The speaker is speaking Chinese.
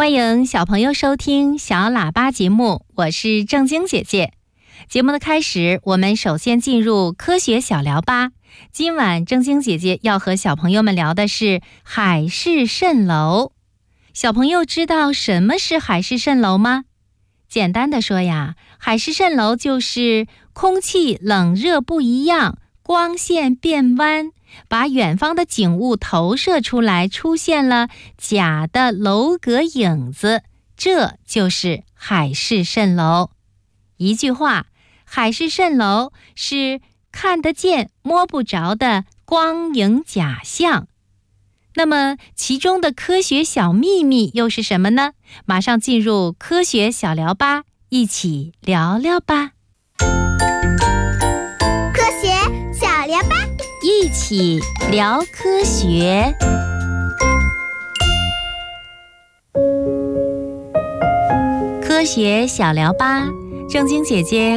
欢迎小朋友收听小喇叭节目，我是正晶姐姐。节目的开始，我们首先进入科学小聊吧。今晚正晶姐姐要和小朋友们聊的是海市蜃楼。小朋友知道什么是海市蜃楼吗？简单的说呀，海市蜃楼就是空气冷热不一样，光线变弯，把远方的景物投射出来，出现了假的楼阁影子，这就是海市蜃楼。一句话，海市蜃楼是看得见摸不着的光影假象。那么其中的科学小秘密又是什么呢？马上进入科学小聊吧，一起聊聊吧。 科学小聊吧， 一起聊科学。科学小聊吧，正晶姐姐